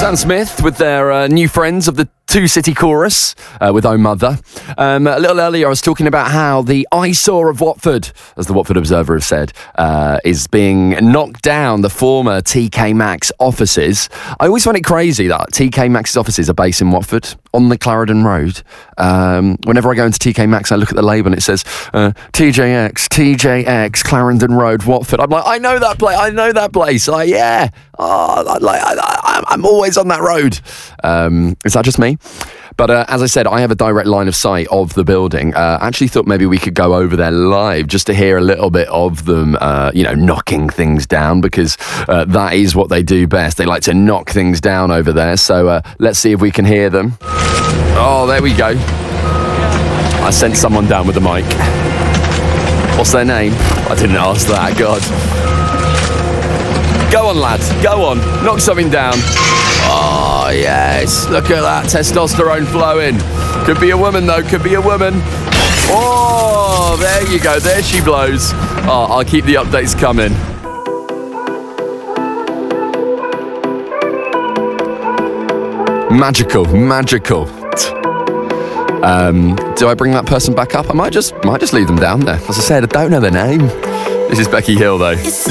Sam Smith with their new friends of the Two City Chorus with Oh Mother. A little earlier I was talking about how the eyesore of Watford, as the Watford Observer have said, is being knocked down, the former TK Maxx offices. I always find it crazy that TK Maxx's offices are based in Watford, on the Clarendon Road. Whenever I go into TK Maxx, I look at the label and it says TJX, Clarendon Road, Watford. I'm like, I know that place. Like, yeah. I'm always on that road. Is that just me? But as I said, I have a direct line of sight of the building. I actually thought maybe we could go over there live just to hear a little bit of them, knocking things down, because that is what they do best. They like to knock things down over there. So let's see if we can hear them. Oh, there we go. I sent someone down with the mic. What's their name? I didn't ask that, God. Go on, lad. Go on. Knock something down. Oh, yes. Look at that. Testosterone flowing. Could be a woman, though. Could be a woman. Oh, there you go. There she blows. Oh, I'll keep the updates coming. Magical. Do I bring that person back up? I might just leave them down there. As I said, I don't know their name. This is Becky Hill, though.